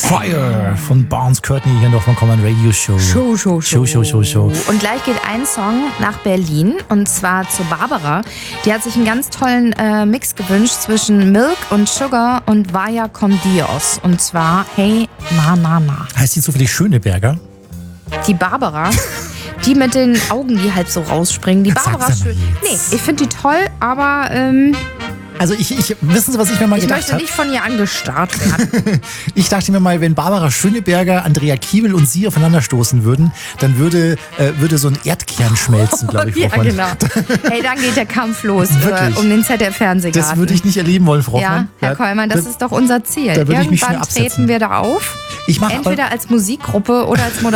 Fire von Barnes Courtney hier noch von Common Radio Show. Show. Und gleich geht ein Song nach Berlin und zwar zu Barbara. Die hat sich einen ganz tollen Mix gewünscht zwischen Milk und Sugar und Vaya con Dios. Und zwar Hey Na Na Na. Heißt die zufällig Schöneberger? Die Barbara, die mit den Augen, die halb so rausspringen. Die Barbara Sag's doch mal schön. Nee, jetzt. ich finde die toll, aber Also wissen Sie, was ich mir mal ich gedacht möchte habe? nicht von ihr angestarrt werden. Ich dachte mir mal, wenn Barbara Schöneberger, Andrea Kiewel und Sie aufeinanderstoßen würden, dann würde so ein Erdkern schmelzen, glaube ich. Ja, Frau Hoffmann. genau. Hey, dann geht der Kampf los Wirklich? um den ZDF-Fernsehgarten. Das würde ich nicht erleben wollen, Frau Ja, Hoffmann. Herr Kollmann, das ist doch unser Ziel. da würde ich mich Irgendwann schnell absetzen. treten wir da auf. Ich mache aber Entweder als Musikgruppe oder als